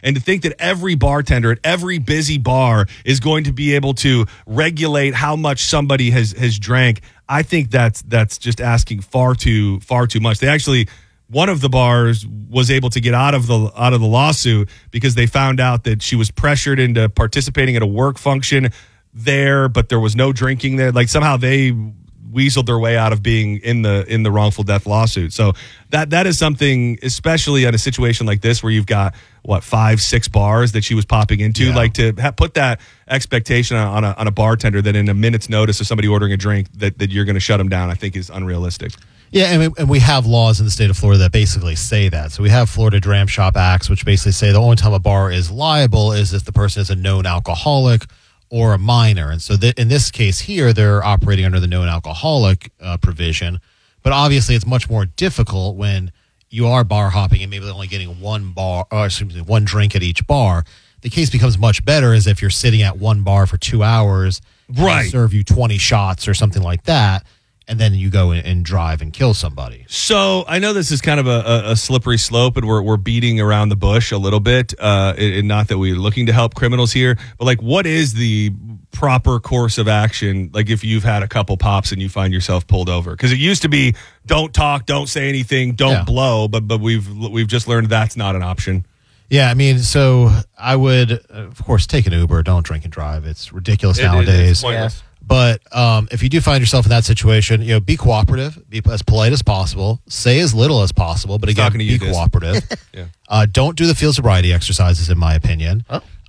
And to think that every bartender at every busy bar is going to be able to regulate how much somebody has drank, I think that's just asking far too much. They actually, one of the bars was able to get out of the lawsuit because they found out that she was pressured into participating at a work function there, but there was no drinking there. Like somehow they weaseled their way out of being in the wrongful death lawsuit. So that is something, especially in a situation like this where you've got 5-6 bars that she was popping into, like to put that expectation on a bartender that in a minute's notice of somebody ordering a drink that you're going to shut them down, I think is unrealistic. Yeah, and we have laws in the state of Florida that basically say that. So we have Florida Dram Shop Acts, which basically say the only time a bar is liable is if the person is a known alcoholic or a minor. And so in this case here, they're operating under the known alcoholic provision. But obviously, it's much more difficult when you are bar hopping and maybe only getting one drink at each bar. The case becomes much better as if you're sitting at one bar for 2 hours, right? They serve you 20 shots or something like that, and then you go and drive and kill somebody. So I know this is kind of a slippery slope, and we're beating around the bush a little bit, and not that we're looking to help criminals here, but like, what is the proper course of action? Like if you've had a couple pops and you find yourself pulled over, because it used to be don't talk, don't say anything, don't blow, but we've just learned that's not an option. Yeah, I mean, so I would, of course, take an Uber. Don't drink and drive. It's ridiculous nowadays. It's pointless. But if you do find yourself in that situation, be cooperative, be as polite as possible, say as little as possible, but again, be cooperative. Don't do the field sobriety exercises, in my opinion.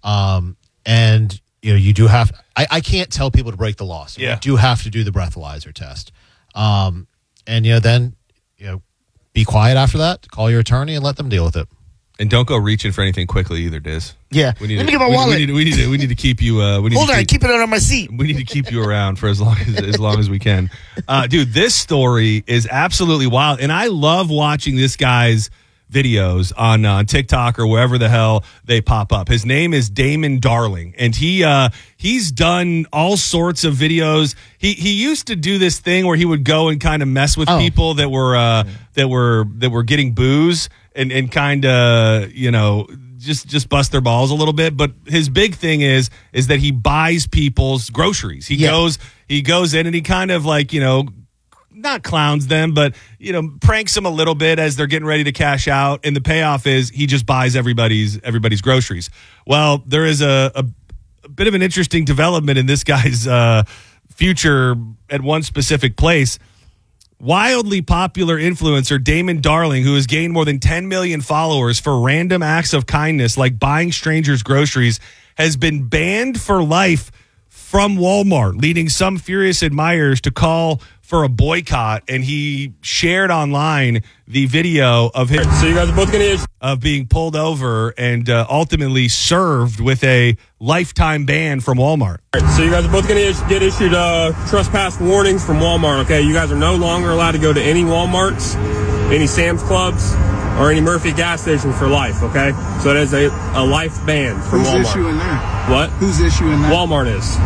And you do have. I can't tell people to break the law, so you do have to do the breathalyzer test. And then be quiet after that. Call your attorney and let them deal with it. And don't go reaching for anything quickly either, Diz. Yeah. Let me get my wallet. We need to keep you. Hold on, keep it on my seat. We need to keep you around for as long as we can. Dude, this story is absolutely wild, and I love watching this guy's videos on TikTok or wherever the hell they pop up. His name is Damon Darling, and he's done all sorts of videos. He used to do this thing where he would go and kind of mess with people that were getting booze. And kind of, just bust their balls a little bit. But his big thing is that he buys people's groceries. He goes in and he kind of not clowns them, but, pranks them a little bit as they're getting ready to cash out. And the payoff is he just buys everybody's groceries. Well, there is a bit of an interesting development in this guy's future at one specific place. Wildly popular influencer Damon Darling, who has gained more than 10 million followers for random acts of kindness like buying strangers groceries, has been banned for life from Walmart, leading some furious admirers to call for a boycott. And he shared online the video of him being pulled over and ultimately served with a lifetime ban from Walmart. So you guys are both going to get issued trespass warnings from Walmart, okay? You guys are no longer allowed to go to any Walmarts, any Sam's Clubs, or any Murphy gas station for life, okay? So that is a life ban from Walmart. Who's issuing that? What? Who's issuing that? Walmart is.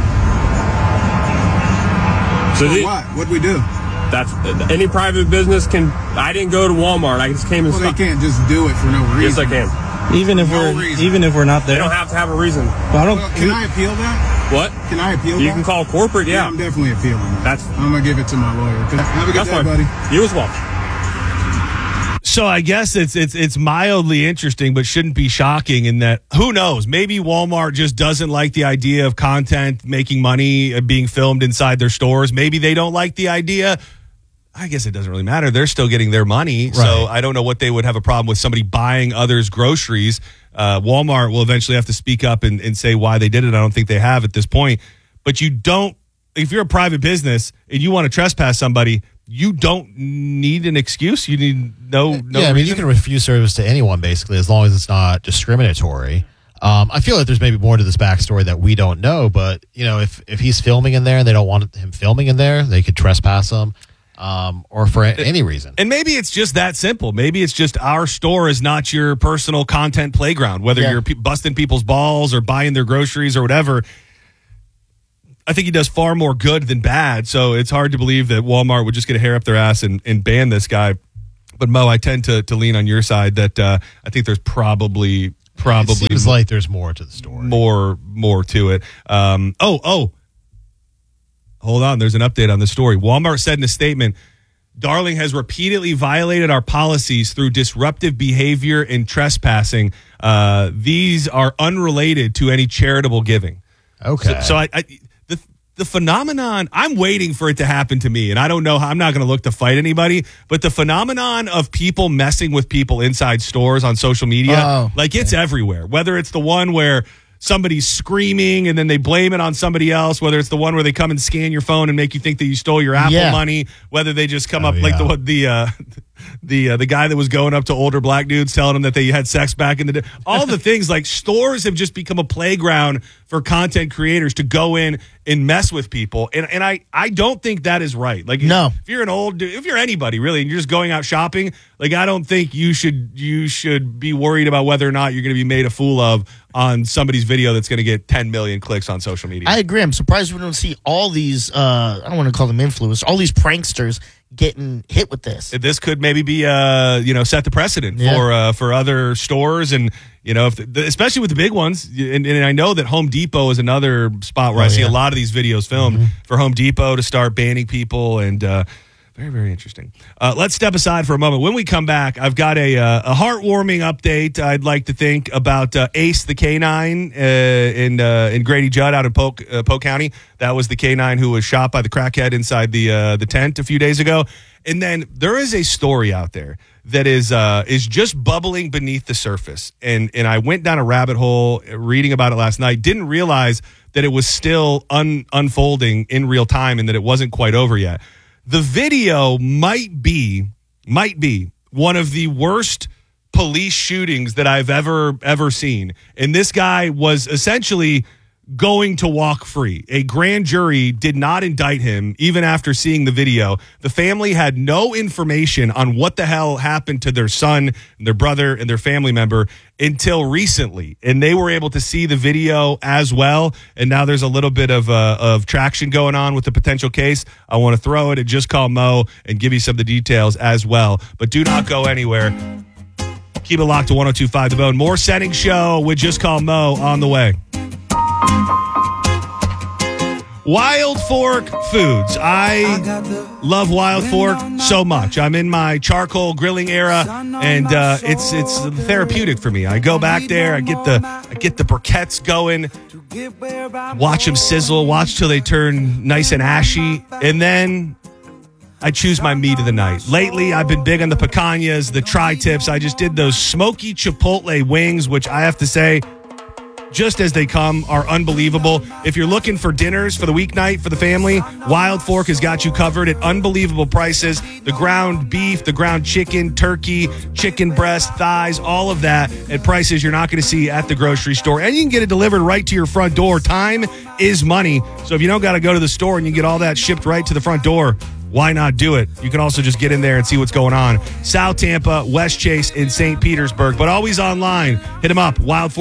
So what? What'd we do? That's any private business can. I didn't go to Walmart. I just came and. Well, they can't just do it for no reason. Yes, I can. Even if we're not there, they don't have to have a reason. Well, can I appeal that? What? Can I appeal? You can call corporate. Yeah, I'm definitely appealing that. I'm gonna give it to my lawyer. Have a good day, buddy. You as well. So I guess it's mildly interesting, but shouldn't be shocking in that, who knows, maybe Walmart just doesn't like the idea of content making money being filmed inside their stores. Maybe they don't like the idea. I guess it doesn't really matter. They're still getting their money. Right. So I don't know what they would have a problem with somebody buying others' groceries. Walmart will eventually have to speak up and say why they did it. I don't think they have at this point. But you don't, if you're a private business and you want to trespass somebody, you don't need an excuse. You need no Yeah, I mean, you can refuse service to anyone, basically, as long as it's not discriminatory. I feel like there's maybe more to this backstory that we don't know, but, if he's filming in there and they don't want him filming in there, they could trespass him, or for any reason. And maybe it's just that simple. Maybe it's just our store is not your personal content playground, whether you're busting people's balls or buying their groceries or whatever. I think he does far more good than bad, so it's hard to believe that Walmart would just get a hair up their ass and ban this guy. But, Mo, I tend to lean on your side that I think there's probably probably It seems like there's more to the story. more to it. Hold on. There's an update on the story. Walmart said in a statement, Darling has repeatedly violated our policies through disruptive behavior and trespassing. These are unrelated to any charitable giving. Okay. So the phenomenon, I'm waiting for it to happen to me, and I don't know how, I'm not going to look to fight anybody, but the phenomenon of people messing with people inside stores on social media, it's everywhere. Whether it's the one where somebody's screaming and then they blame it on somebody else, whether it's the one where they come and scan your phone and make you think that you stole your Apple money, whether they just come up like the guy that was going up to older black dudes telling them that they had sex back in the day. All the things, like, stores have just become a playground for content creators to go in and mess with people. And I don't think that is right. Like, no. If you're an old dude, if you're anybody really, and you're just going out shopping, like, I don't think you should be worried about whether or not you're going to be made a fool of on somebody's video that's going to get 10 million clicks on social media. I agree. I'm surprised we don't see all these, I don't want to call them influencers, all these pranksters getting hit with this. This could maybe be, set the precedent for other stores, and especially with the big ones. And I know that Home Depot is another spot where I see a lot of these videos filmed for Home Depot to start banning people, and very, very interesting. Let's step aside for a moment. When we come back, I've got a heartwarming update. I'd like to think about Ace the Canine in Grady Judd out in Polk County. That was the canine who was shot by the crackhead inside the tent a few days ago. And then there is a story out there that is just bubbling beneath the surface. And I went down a rabbit hole reading about it last night. Didn't realize that it was still unfolding in real time and that it wasn't quite over yet. The video might be one of the worst police shootings that I've ever seen. And this guy was essentially going to walk free. A grand jury did not indict him even after seeing the video. The family had no information on what the hell happened to their son, and their brother, and their family member until recently. And they were able to see the video as well. And now there's a little bit of traction going on with the potential case. I want to throw it at Just Call Mo and give you some of the details as well. But do not go anywhere. Keep it locked to 102.5 The Bone. More Setting Show with Just Call Mo on the way. Wild Fork Foods. I love Wild Fork so much. I'm in my charcoal grilling era, and it's therapeutic for me. I go back there, I get the briquettes going, watch them sizzle, watch till they turn nice and ashy, and then I choose my meat of the night. Lately, I've been big on the picanhas, the tri-tips. I just did those smoky chipotle wings, which I have to say, just as they come, are unbelievable. If you're looking for dinners for the weeknight for the family, Wild Fork has got you covered at unbelievable prices. The ground beef, the ground chicken, turkey, chicken breast, thighs, all of that at prices you're not going to see at the grocery store. And you can get it delivered right to your front door. Time is money. So if you don't got to go to the store and you get all that shipped right to the front door, why not do it? You can also just get in there and see what's going on. South Tampa, West Chase, and St. Petersburg, but always online. Hit them up, Wild Fork.